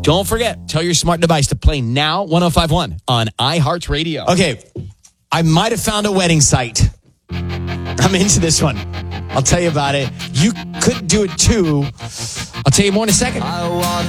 Don't forget, tell your smart device to play Now 105.1 on iHeartRadio. Okay, I might have found a wedding site. I'm into this one. I'll tell you about it. You could do it too. I'll tell you more in a second. I want